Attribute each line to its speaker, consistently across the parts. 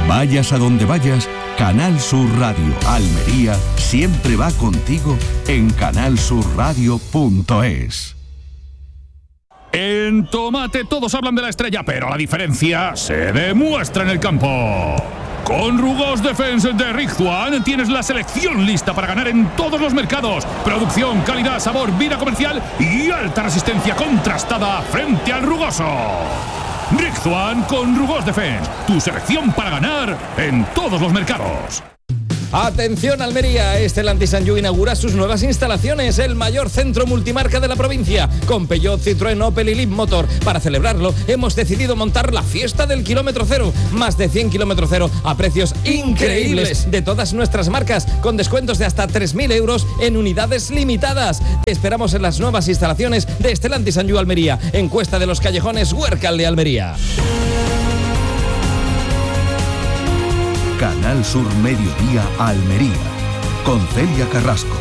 Speaker 1: Vayas a donde vayas, Canal Sur Radio Almería siempre va contigo en canalsurradio.es.
Speaker 2: En Tomate todos hablan de la estrella, pero la diferencia se demuestra en el campo. Con Rugós Defense de Rizzuan tienes la selección lista para ganar en todos los mercados. Producción, calidad, sabor, vida comercial y alta resistencia contrastada frente al rugoso. Rizzuan con Rugós Defense, tu selección para ganar en todos los mercados.
Speaker 3: Atención Almería, Stellantis Sanyu inaugura sus nuevas instalaciones, el mayor centro multimarca de la provincia, con Peugeot, Citroën, Opel y Leapmotor. Para celebrarlo, hemos decidido montar la fiesta del kilómetro cero. Más de 100 kilómetros cero a precios increíbles de todas nuestras marcas, con descuentos de hasta 3.000 euros en unidades limitadas. Te esperamos en las nuevas instalaciones de Stellantis Sanyu Almería, en Cuesta de los Callejones, Huércal de Almería.
Speaker 1: Canal Sur Mediodía Almería, con Celia Carrasco.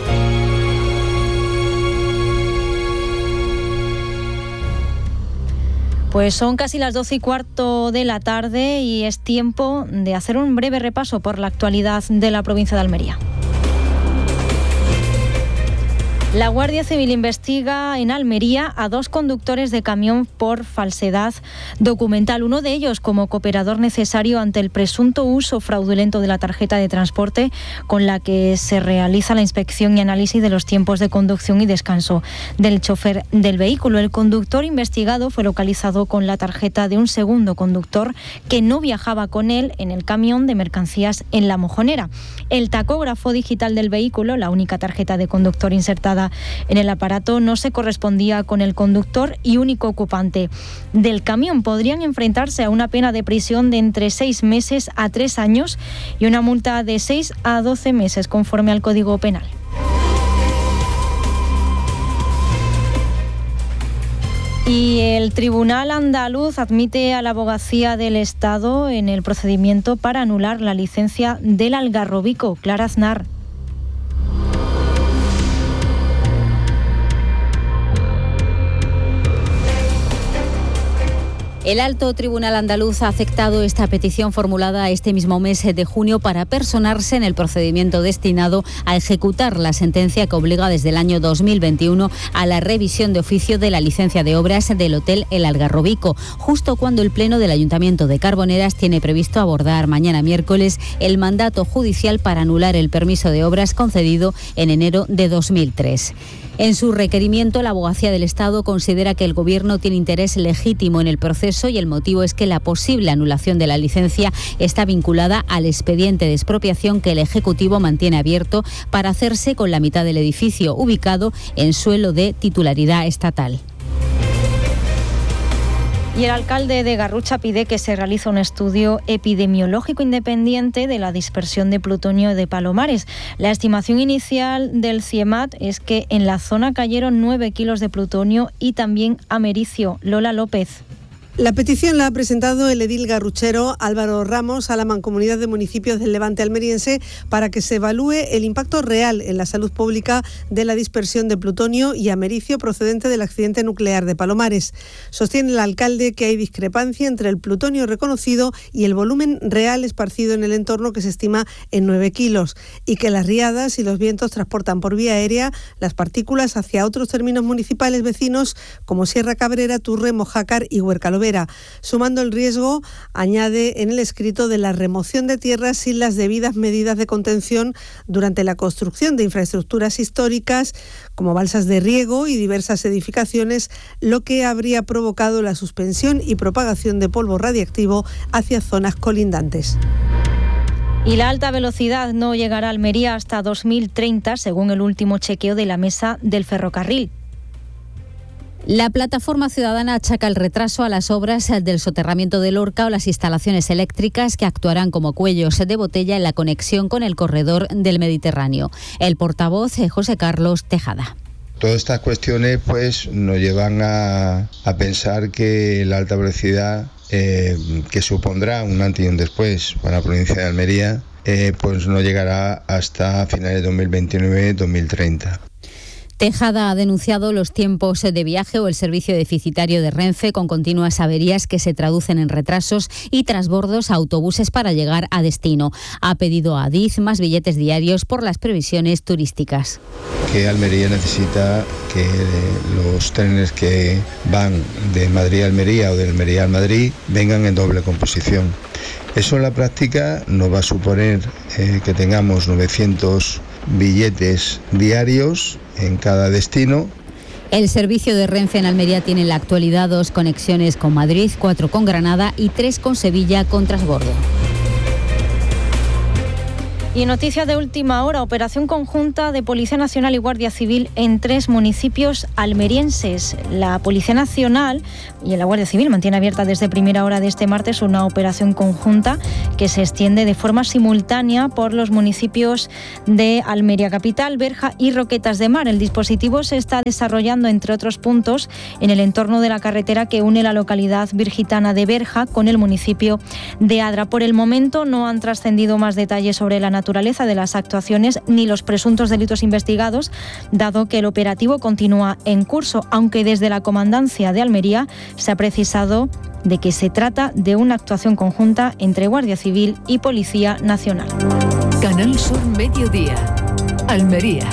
Speaker 4: Pues son casi las 12:15 de la tarde y es tiempo de hacer un breve repaso por la actualidad de la provincia de Almería. La Guardia Civil investiga en Almería a 2 conductores de camión por falsedad documental. Uno de ellos como cooperador necesario ante el presunto uso fraudulento de la tarjeta de transporte con la que se realiza la inspección y análisis de los tiempos de conducción y descanso del chofer del vehículo. El conductor investigado fue localizado con la tarjeta de un segundo conductor que no viajaba con él en el camión de mercancías en La Mojonera. El tacógrafo digital del vehículo, la única tarjeta de conductor insertada en el aparato, no se correspondía con el conductor y único ocupante del camión. Podrían enfrentarse a una pena de prisión de entre 6 meses a 3 años y una multa de 6 a 12 meses conforme al Código Penal. Y el Tribunal Andaluz admite a la Abogacía del Estado en el procedimiento para anular la licencia del Algarrobico. Clara Aznar.
Speaker 5: El Alto Tribunal Andaluz ha aceptado esta petición formulada este mismo mes de junio para personarse en el procedimiento destinado a ejecutar la sentencia que obliga desde el año 2021 a la revisión de oficio de la licencia de obras del Hotel El Algarrobico, justo cuando el Pleno del Ayuntamiento de Carboneras tiene previsto abordar mañana miércoles el mandato judicial para anular el permiso de obras concedido en enero de 2003. En su requerimiento, la Abogacía del Estado considera que el Gobierno tiene interés legítimo en el proceso y el motivo es que la posible anulación de la licencia está vinculada al expediente de expropiación que el Ejecutivo mantiene abierto para hacerse con la mitad del edificio, ubicado en suelo de titularidad estatal.
Speaker 4: Y el alcalde de Garrucha pide que se realice un estudio epidemiológico independiente de la dispersión de plutonio de Palomares. La estimación inicial del CIEMAT es que en la zona cayeron 9 kilos de plutonio y también americio. Lola López.
Speaker 6: La petición la ha presentado el edil garruchero Álvaro Ramos a la Mancomunidad de Municipios del Levante almeriense para que se evalúe el impacto real en la salud pública de la dispersión de plutonio y americio procedente del accidente nuclear de Palomares. Sostiene el alcalde que hay discrepancia entre el plutonio reconocido y el volumen real esparcido en el entorno, que se estima en 9 kilos, y que las riadas y los vientos transportan por vía aérea las partículas hacia otros términos municipales vecinos como Sierra Cabrera, Turre, Mojácar y Huercalovera. Sumando el riesgo, añade en el escrito, de la remoción de tierras sin las debidas medidas de contención durante la construcción de infraestructuras históricas como balsas de riego y diversas edificaciones, lo que habría provocado la suspensión y propagación de polvo radiactivo hacia zonas colindantes.
Speaker 4: Y la alta velocidad no llegará a Almería hasta 2030, según el último chequeo de la Mesa del Ferrocarril.
Speaker 5: La plataforma ciudadana achaca el retraso a las obras del soterramiento de Lorca o las instalaciones eléctricas que actuarán como cuellos de botella en la conexión con el corredor del Mediterráneo. El portavoz, José Carlos Tejada.
Speaker 7: Todas estas cuestiones pues nos llevan a pensar que la alta velocidad, que supondrá un antes y un después para la provincia de Almería, pues no llegará hasta finales de 2029-2030.
Speaker 5: Tejada ha denunciado los tiempos de viaje o el servicio deficitario de Renfe con continuas averías que se traducen en retrasos y transbordos a autobuses para llegar a destino. Ha pedido a Adif más billetes diarios por las previsiones turísticas.
Speaker 7: Que Almería necesita que los trenes que van de Madrid a Almería o de Almería a Madrid vengan en doble composición. Eso en la práctica nos va a suponer que tengamos 900 billetes diarios en cada destino.
Speaker 5: El servicio de Renfe en Almería tiene en la actualidad 2 conexiones con Madrid, 4 con Granada y 3 con Sevilla con transbordo.
Speaker 4: Y noticia de última hora, operación conjunta de Policía Nacional y Guardia Civil en 3 municipios almerienses. La Policía Nacional y la Guardia Civil mantiene abierta desde primera hora de este martes una operación conjunta que se extiende de forma simultánea por los municipios de Almería Capital, Berja y Roquetas de Mar. El dispositivo se está desarrollando, entre otros puntos, en el entorno de la carretera que une la localidad virgitana de Berja con el municipio de Adra. Por el momento no han trascendido más detalles sobre la naturaleza de las actuaciones ni los presuntos delitos investigados, dado que el operativo continúa en curso, aunque desde la Comandancia de Almería se ha precisado de que se trata de una actuación conjunta entre Guardia Civil y Policía Nacional.
Speaker 8: Canal Sur Mediodía, Almería.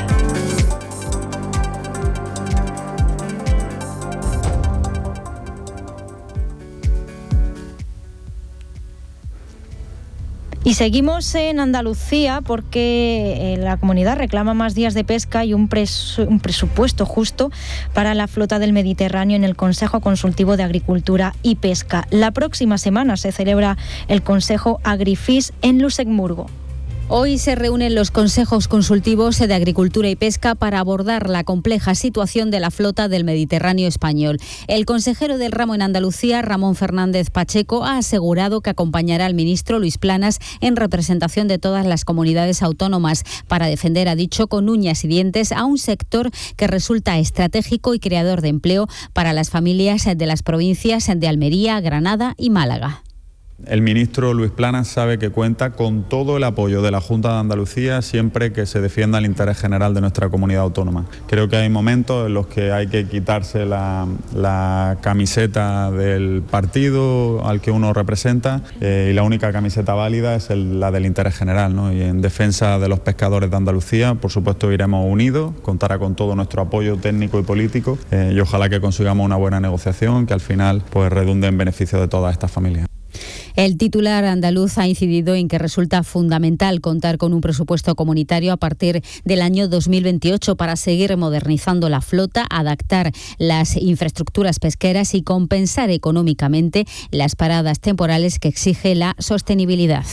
Speaker 4: Y seguimos en Andalucía porque la comunidad reclama más días de pesca y un presupuesto justo para la flota del Mediterráneo en el Consejo Consultivo de Agricultura y Pesca. La próxima semana se celebra el Consejo Agrifis en Luxemburgo.
Speaker 5: Hoy se reúnen los consejos consultivos de Agricultura y Pesca para abordar la compleja situación de la flota del Mediterráneo español. El consejero del ramo en Andalucía, Ramón Fernández Pacheco, ha asegurado que acompañará al ministro Luis Planas en representación de todas las comunidades autónomas para defender, ha dicho, con uñas y dientes a un sector que resulta estratégico y creador de empleo para las familias de las provincias de Almería, Granada y Málaga.
Speaker 9: El ministro Luis Planas sabe que cuenta con todo el apoyo de la Junta de Andalucía siempre que se defienda el interés general de nuestra comunidad autónoma. Creo que hay momentos en los que hay que quitarse la camiseta del partido al que uno representa y la única camiseta válida es la del interés general, ¿no? Y en defensa de los pescadores de Andalucía, por supuesto, iremos unidos, contará con todo nuestro apoyo técnico y político y ojalá que consigamos una buena negociación que al final pues redunde en beneficio de todas estas familias.
Speaker 5: El titular andaluz ha incidido en que resulta fundamental contar con un presupuesto comunitario a partir del año 2028 para seguir modernizando la flota, adaptar las infraestructuras pesqueras y compensar económicamente las paradas temporales que exige la sostenibilidad.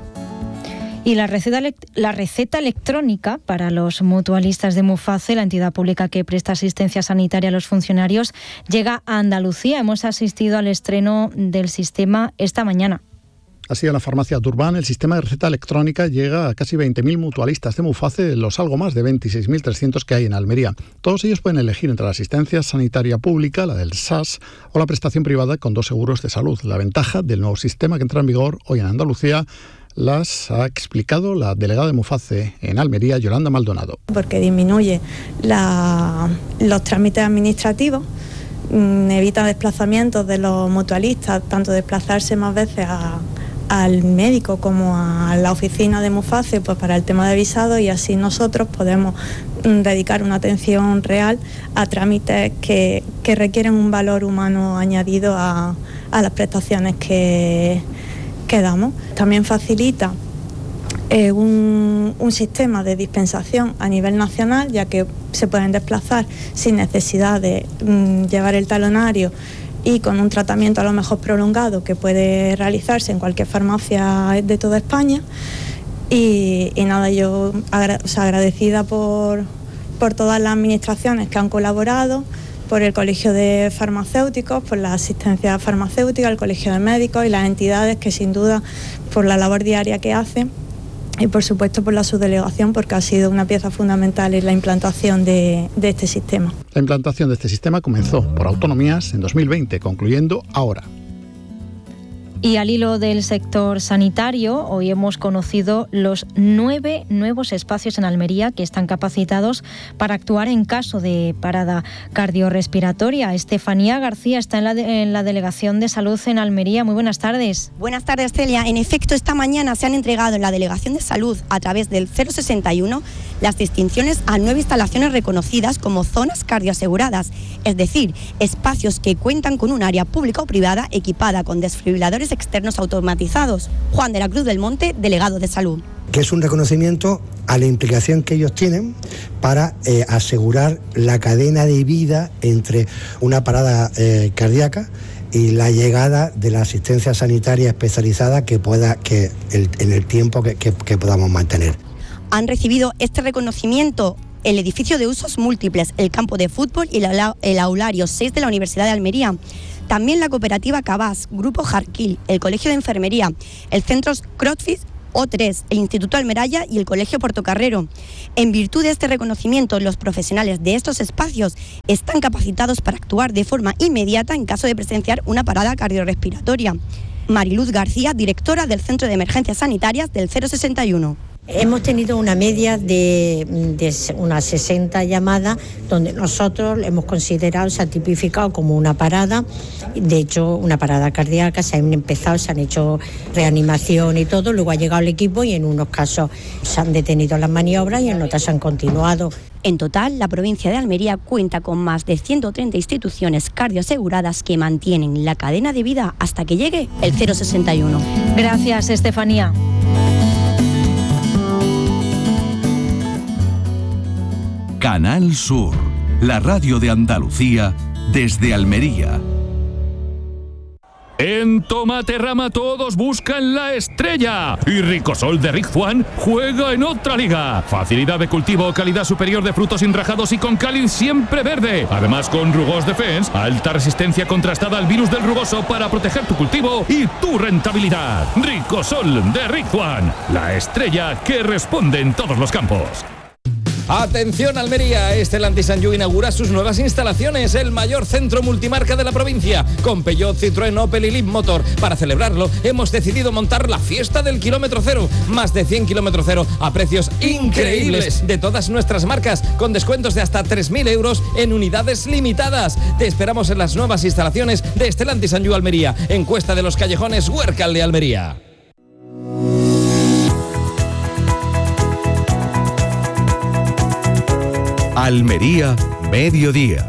Speaker 4: Y la receta electrónica para los mutualistas de Muface, la entidad pública que presta asistencia sanitaria a los funcionarios, llega a Andalucía. Hemos asistido al estreno del sistema esta mañana.
Speaker 10: Así, en la farmacia Durban, el sistema de receta electrónica llega a casi 20.000 mutualistas de Muface, de los algo más de 26.300 que hay en Almería. Todos ellos pueden elegir entre la asistencia sanitaria pública, la del SAS, o la prestación privada con 2 seguros de salud. La ventaja del nuevo sistema que entra en vigor hoy en Andalucía las ha explicado la delegada de Muface en Almería, Yolanda Maldonado.
Speaker 11: Porque disminuye los trámites administrativos, evita desplazamientos de los mutualistas, tanto desplazarse más veces al médico como a la oficina de Muface pues para el tema de visado, y así nosotros podemos dedicar una atención real a trámites que requieren un valor humano añadido a las prestaciones que damos. También facilita un sistema de dispensación a nivel nacional, ya que se pueden desplazar sin necesidad de llevar el talonario y con un tratamiento a lo mejor prolongado que puede realizarse en cualquier farmacia de toda España. Y nada, yo agradecida por todas las administraciones que han colaborado, por el Colegio de Farmacéuticos, por la asistencia farmacéutica, el Colegio de Médicos y las entidades que sin duda por la labor diaria que hacen, y por supuesto por la subdelegación, porque ha sido una pieza fundamental en la implantación de este sistema.
Speaker 10: La implantación de este sistema comenzó por autonomías en 2020, concluyendo ahora.
Speaker 4: Y al hilo del sector sanitario, hoy hemos conocido los 9 nuevos espacios en Almería que están capacitados para actuar en caso de parada cardiorrespiratoria. Estefanía García está en la Delegación de Salud en Almería. Muy buenas tardes.
Speaker 12: Buenas tardes, Celia. En efecto, esta mañana se han entregado en la Delegación de Salud, a través del 061, las distinciones a 9 instalaciones reconocidas como zonas cardioaseguradas, es decir, espacios que cuentan con un área pública o privada equipada con desfibriladores externos automatizados. Juan de la Cruz del Monte, delegado de Salud.
Speaker 13: Que es un reconocimiento a la implicación que ellos tienen para asegurar la cadena de vida entre una parada cardíaca y la llegada de la asistencia sanitaria especializada en el tiempo que podamos mantener.
Speaker 12: Han recibido este reconocimiento el edificio de usos múltiples, el campo de fútbol y el aulario 6 de la Universidad de Almería. También la cooperativa Cabás, Grupo Jarquil, el Colegio de Enfermería, el Centro CrossFit O3, el Instituto Almeraya y el Colegio Portocarrero. En virtud de este reconocimiento, los profesionales de estos espacios están capacitados para actuar de forma inmediata en caso de presenciar una parada cardiorrespiratoria. Mariluz García, directora del Centro de Emergencias Sanitarias del 061.
Speaker 14: Hemos tenido una media de unas 60 llamadas donde nosotros hemos considerado, se ha tipificado como una parada, de hecho una parada cardíaca, se han hecho reanimación y todo, luego ha llegado el equipo y en unos casos se han detenido las maniobras y en otras se han continuado.
Speaker 12: En total, la provincia de Almería cuenta con más de 130 instituciones cardioaseguradas que mantienen la cadena de vida hasta que llegue el 061.
Speaker 4: Gracias, Estefanía.
Speaker 1: Canal Sur, la radio de Andalucía desde Almería.
Speaker 2: En Tomaterrama todos buscan la estrella y Ricosol de Rigzuan juega en otra liga. Facilidad de cultivo, calidad superior de frutos enrajados y con cáliz siempre verde. Además con Rugos Defense, alta resistencia contrastada al virus del rugoso para proteger tu cultivo y tu rentabilidad. Ricosol de Rigzuan, la estrella que responde en todos los campos.
Speaker 3: Atención Almería, Stellantis Sanyu inaugura sus nuevas instalaciones, el mayor centro multimarca de la provincia, con Peugeot, Citroën, Opel y Leapmotor. Para celebrarlo, hemos decidido montar la fiesta del kilómetro cero. Más de 100 kilómetros cero a precios increíbles de todas nuestras marcas, con descuentos de hasta 3.000 euros en unidades limitadas. Te esperamos en las nuevas instalaciones de Stellantis Sanyu Almería, en Cuesta de los Callejones, Huércal de Almería.
Speaker 1: Almería, mediodía.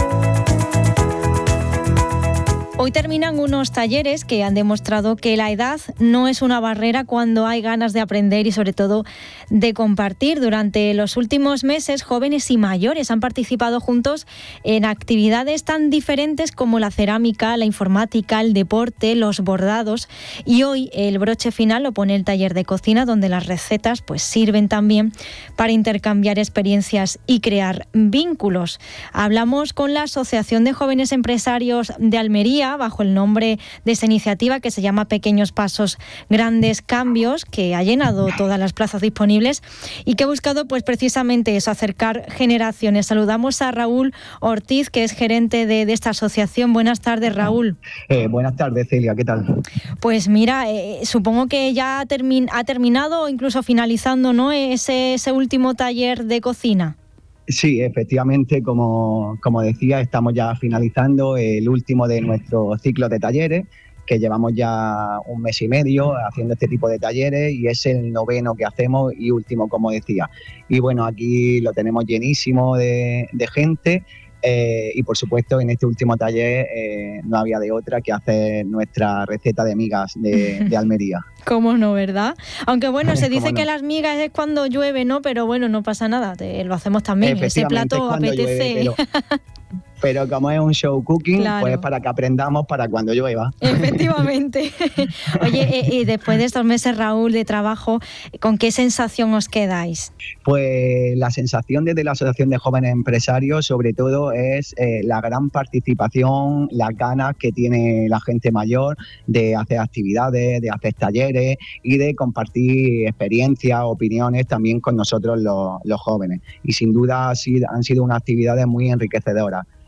Speaker 4: Hoy terminan unos talleres que han demostrado que la edad no es una barrera cuando hay ganas de aprender y sobre todo de compartir. Durante los últimos meses, jóvenes y mayores han participado juntos en actividades tan diferentes como la cerámica, la informática, el deporte, los bordados. Y hoy el broche final lo pone el taller de cocina, donde las recetas pues sirven también para intercambiar experiencias y crear vínculos. Hablamos con la Asociación de Jóvenes Empresarios de Almería, bajo el nombre de esa iniciativa que se llama Pequeños Pasos, Grandes Cambios, que ha llenado todas las plazas disponibles y que ha buscado pues precisamente eso, acercar generaciones. Saludamos a Raúl Ortiz, que es gerente de esta asociación. Buenas tardes, Raúl.
Speaker 15: Buenas tardes, Celia, ¿qué tal?
Speaker 4: Pues mira, supongo que ya ha terminado o incluso finalizando, ¿no?, ese último taller de cocina.
Speaker 15: Sí, efectivamente, como decía, estamos ya finalizando el último de nuestro ciclo de talleres, que llevamos ya 1 mes y medio haciendo este tipo de talleres y es el 9º que hacemos y último, como decía. Y bueno, aquí lo tenemos llenísimo de gente. Y por supuesto en este último taller no había de otra que hacer nuestra receta de migas de Almería.
Speaker 4: ¿Cómo no, verdad? Aunque bueno, se dice que las migas es cuando llueve, ¿no? Pero bueno, no pasa nada, lo hacemos también. Ese plato apetece.
Speaker 15: Llueve, pero como es un show cooking, claro, pues para que aprendamos para cuando llueva.
Speaker 4: Efectivamente. Oye, y después de estos meses, Raúl, de trabajo, ¿con qué sensación os quedáis?
Speaker 15: Pues la sensación desde la Asociación de Jóvenes Empresarios, sobre todo, es la gran participación, las ganas que tiene la gente mayor de hacer actividades, de hacer talleres y de compartir experiencias, opiniones también con nosotros los jóvenes. Y sin duda han sido unas actividades muy enriquecedoras.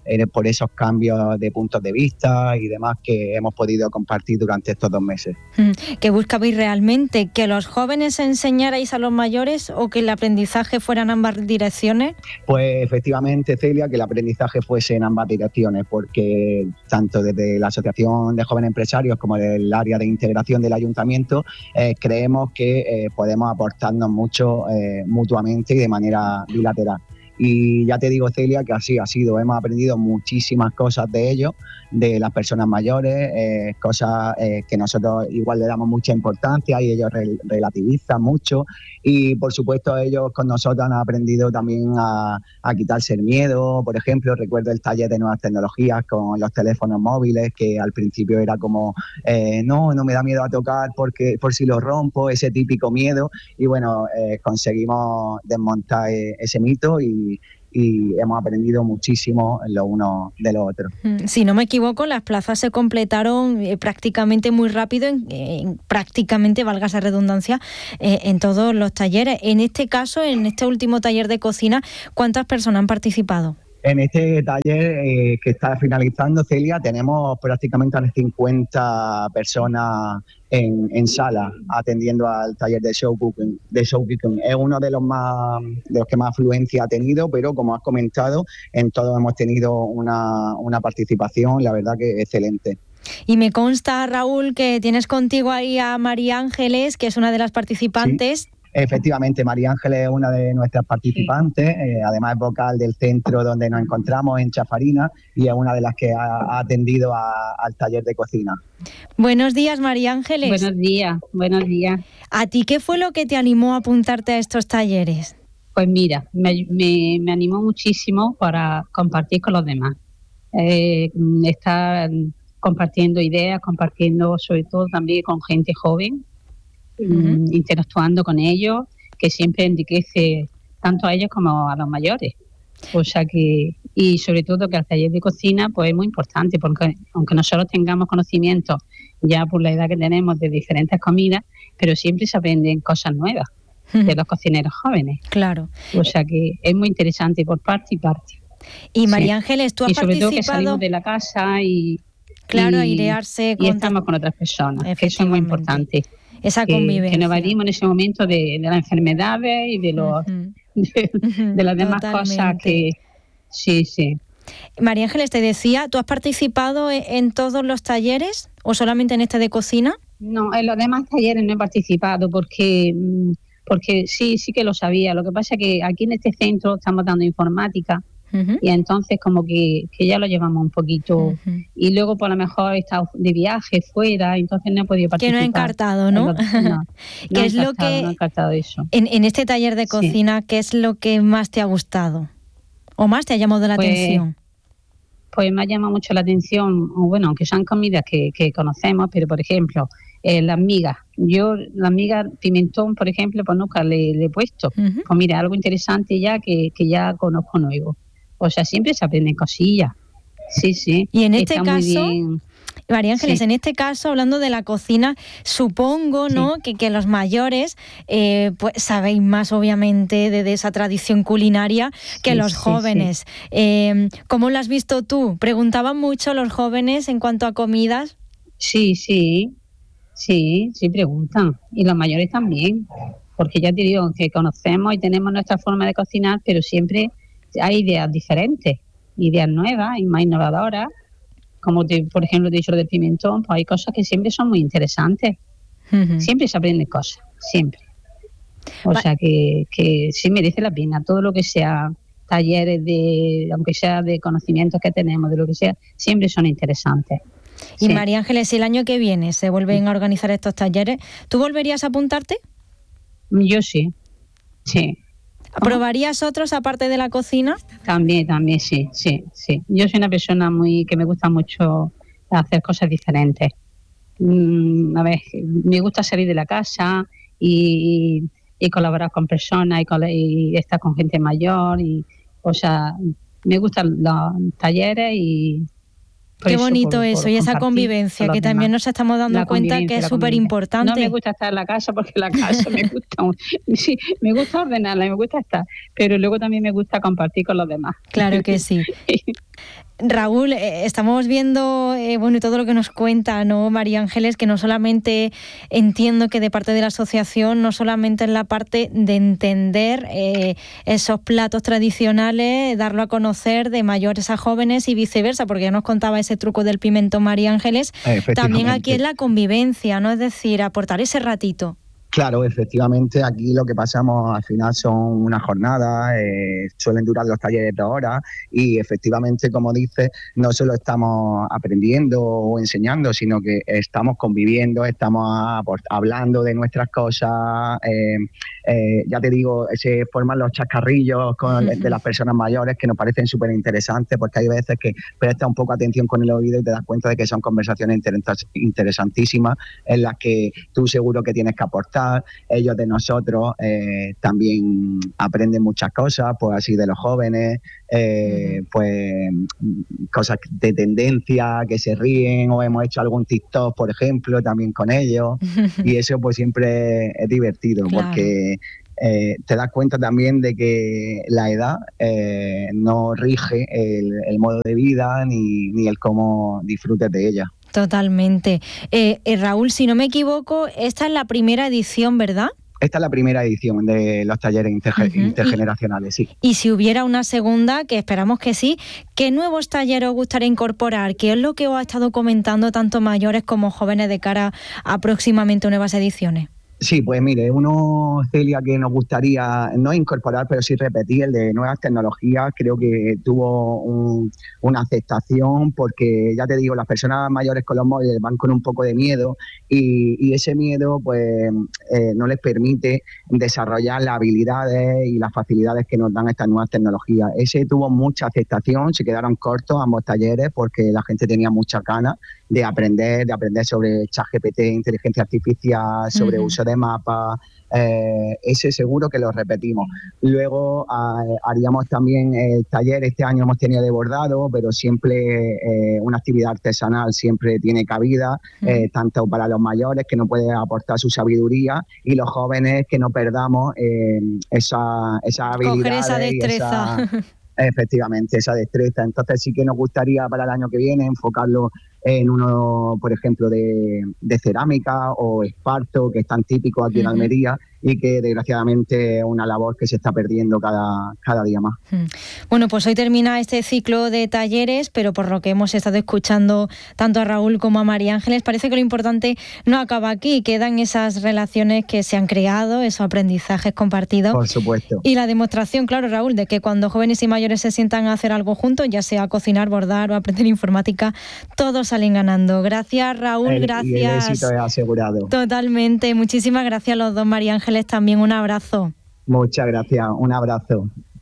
Speaker 15: por esos cambios de puntos de vista y demás que hemos podido compartir durante estos 2 meses.
Speaker 4: ¿Qué buscabais realmente? ¿Que los jóvenes enseñarais a los mayores o que el aprendizaje fuera en ambas direcciones?
Speaker 15: Pues efectivamente, Celia, que el aprendizaje fuese en ambas direcciones, porque tanto desde la Asociación de Jóvenes Empresarios como del área de integración del Ayuntamiento creemos que podemos aportarnos mucho mutuamente y de manera bilateral. Y ya te digo, Celia, que así ha sido. Hemos aprendido muchísimas cosas de ellos, de las personas mayores, cosas que nosotros igual le damos mucha importancia y ellos relativizan mucho. Y por supuesto ellos con nosotros han aprendido también a quitarse el miedo. Por ejemplo, recuerdo el taller de nuevas tecnologías con los teléfonos móviles, que al principio era como no me da miedo a tocar porque por si lo rompo, ese típico miedo. Y bueno, conseguimos desmontar ese mito y hemos aprendido muchísimo lo uno de lo otro.
Speaker 4: Si no me equivoco, las plazas se completaron prácticamente muy rápido, prácticamente, valga esa redundancia, en todos los talleres. En este caso, en este último taller de cocina, ¿cuántas personas han participado?
Speaker 15: En este taller que está finalizando, Celia, tenemos prácticamente a las 50 personas en sala atendiendo al taller de show cooking. Es uno de los que más afluencia ha tenido, pero como has comentado, en todos hemos tenido una participación, la verdad que excelente.
Speaker 4: Y me consta, Raúl, que tienes contigo ahí a María Ángeles, que es una de las participantes.
Speaker 15: Sí. Efectivamente, María Ángeles es una de nuestras participantes, además es vocal del centro donde nos encontramos en Chafarina y es una de las que ha atendido al taller de cocina.
Speaker 4: Buenos días, María Ángeles.
Speaker 16: Buenos días.
Speaker 4: ¿A ti qué fue lo que te animó a apuntarte a estos talleres?
Speaker 16: Pues mira, me animó muchísimo para compartir con los demás. Estar compartiendo ideas, compartiendo sobre todo también con gente joven, interactuando con ellos, que siempre enriquece tanto a ellos como a los mayores. O sea que, y sobre todo que el taller de cocina pues es muy importante, porque aunque nosotros tengamos conocimiento ya por la edad que tenemos de diferentes comidas, pero siempre se aprenden cosas nuevas de los cocineros jóvenes.
Speaker 4: Claro.
Speaker 16: O sea que es muy interesante por parte y parte.
Speaker 4: Y María Ángeles, tú has participado...
Speaker 16: Y sobre todo que salimos de la casa y...
Speaker 4: Claro, airearse...
Speaker 16: Y estamos con otras personas, que eso es muy importante.
Speaker 4: Esa convivencia.
Speaker 16: Que nos evadimos en ese momento de las enfermedades y de los de las demás cosas que... Sí.
Speaker 4: María Ángeles, te decía, ¿tú has participado en todos los talleres o solamente en este de cocina?
Speaker 16: No, en los demás talleres no he participado porque sí que lo sabía. Lo que pasa es que aquí en este centro estamos dando informática y entonces como que ya lo llevamos un poquito y luego por lo mejor he estado de viaje fuera, entonces no he podido participar.
Speaker 4: Que no he encartado, ¿no? ¿Qué es lo que
Speaker 16: no he encartado eso.
Speaker 4: En este taller de cocina, ¿qué es lo que más te ha gustado o más te ha llamado la atención?
Speaker 16: Pues me ha llamado mucho la atención, bueno, aunque sean comidas que conocemos, pero por ejemplo, las migas. Yo las migas pimentón, por ejemplo, pues nunca le he puesto. Pues mira, algo interesante ya que ya conozco nuevo. O sea, siempre se aprenden cosillas. Sí.
Speaker 4: Y en este caso, María Ángeles, en este caso, hablando de la cocina, supongo, ¿no?, que los mayores pues sabéis más, obviamente, de esa tradición culinaria que los jóvenes. ¿Cómo lo has visto tú? ¿Preguntaban mucho los jóvenes en cuanto a comidas?
Speaker 16: Sí, preguntan. Y los mayores también. Porque ya te digo que conocemos y tenemos nuestra forma de cocinar, pero siempre hay ideas diferentes, ideas nuevas y más innovadoras. Como por ejemplo te he dicho lo del pimentón, pues hay cosas que siempre son muy interesantes. Siempre se aprenden cosas, siempre. O sea que sí merece la pena. Todo lo que sea talleres aunque sea de conocimientos que tenemos, de lo que sea, siempre son interesantes.
Speaker 4: Y María Ángeles, si el año que viene se vuelven a organizar estos talleres, ¿tú volverías a apuntarte?
Speaker 16: Yo sí.
Speaker 4: ¿Probarías otros aparte de la cocina?
Speaker 16: También, sí. Yo soy una persona que me gusta mucho hacer cosas diferentes. A ver, me gusta salir de la casa y colaborar con personas y estar con gente mayor. O sea, me gustan los talleres y...
Speaker 4: Qué bonito eso, y esa convivencia que también nos estamos dando cuenta que es súper importante.
Speaker 16: No me gusta estar en la casa porque la casa me gusta ordenarla, me gusta estar, pero luego también me gusta compartir con los demás.
Speaker 4: Claro que sí. Raúl, estamos viendo, y todo lo que nos cuenta, ¿no, María Ángeles? Que no solamente entiendo que de parte de la asociación, no solamente en la parte de entender esos platos tradicionales, darlo a conocer de mayores a jóvenes y viceversa, porque ya nos contaba ese truco del pimentón, María Ángeles, también aquí es la convivencia, ¿no? Es decir, aportar ese ratito.
Speaker 15: Claro, efectivamente, aquí lo que pasamos al final son unas jornadas, suelen durar los talleres 2 horas y efectivamente, como dices, no solo estamos aprendiendo o enseñando, sino que estamos conviviendo, estamos hablando de nuestras cosas, ya te digo, se forman los chascarrillos de las personas mayores que nos parecen súper interesantes, porque hay veces que prestas un poco atención con el oído y te das cuenta de que son conversaciones interesantísimas en las que tú seguro que tienes que aportar. Ellos de nosotros también aprenden muchas cosas, pues así de los jóvenes, pues cosas de tendencia, que se ríen, o hemos hecho algún TikTok, por ejemplo, también con ellos, y eso pues siempre es divertido, claro. Porque te das cuenta también de que la edad no rige el modo de vida ni el cómo disfrutes de ella.
Speaker 4: Totalmente. Raúl, si no me equivoco, esta es la primera edición, ¿verdad?
Speaker 15: Esta es la primera edición de los talleres intergeneracionales, sí.
Speaker 4: Y si hubiera una segunda, que esperamos que sí, ¿qué nuevos talleres os gustaría incorporar? ¿Qué es lo que os ha estado comentando tanto mayores como jóvenes de cara a próximamente nuevas ediciones?
Speaker 15: Sí, pues mire, uno, Celia, que nos gustaría no incorporar, pero sí repetir, el de nuevas tecnologías. Creo que tuvo una aceptación porque, ya te digo, las personas mayores con los móviles van con un poco de miedo y ese miedo pues no les permite desarrollar las habilidades y las facilidades que nos dan estas nuevas tecnologías. Ese tuvo mucha aceptación, se quedaron cortos ambos talleres porque la gente tenía muchas ganas de aprender sobre ChatGPT, inteligencia artificial, sobre uso de mapas. Ese seguro que lo repetimos. Luego haríamos también el taller, este año hemos tenido de bordado, pero siempre una actividad artesanal siempre tiene cabida, tanto para los mayores que nos pueden aportar su sabiduría y los jóvenes que no perdamos esa habilidad.
Speaker 4: Coger esa destreza.
Speaker 15: Efectivamente, esa destreza. Entonces sí que nos gustaría para el año que viene enfocarlo en uno, por ejemplo, de cerámica o esparto, que es tan típico aquí en Almería y que desgraciadamente es una labor que se está perdiendo cada día más.
Speaker 4: Bueno, pues hoy termina este ciclo de talleres, pero por lo que hemos estado escuchando tanto a Raúl como a María Ángeles, parece que lo importante no acaba aquí, quedan esas relaciones que se han creado, esos aprendizajes compartidos.
Speaker 15: Por supuesto.
Speaker 4: Y la demostración, claro, Raúl, de que cuando jóvenes y mayores se sientan a hacer algo juntos, ya sea cocinar, bordar o aprender informática, todos salen ganando. Gracias, Raúl, gracias.
Speaker 15: Y el éxito es asegurado.
Speaker 4: Totalmente. Muchísimas gracias a los dos, María Ángeles, también un abrazo.
Speaker 15: Muchas gracias, un abrazo.